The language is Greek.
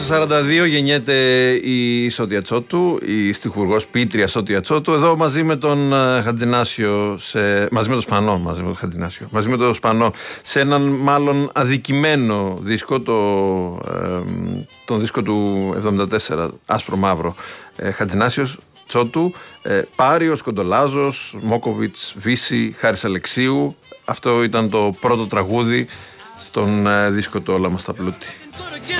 42 γεννιέται η Σώτια Τσότου, η στιχουργός ποιήτρια Σώτια Τσότου, εδώ μαζί με τον Χατζηνάσιο, μαζί με τον Σπανό, μαζί με τον Σπανό, σε έναν μάλλον αδικημένο δίσκο, τον δίσκο του 74, άσπρο μαύρο, Χατζηνάσιος, Τσότου, Πάριος, Κοντολάζος, Μόκοβιτς, Βύση, Χάρης Αλεξίου. Αυτό ήταν το πρώτο τραγούδι στον δίσκο του Όλα μας τα πλούτη.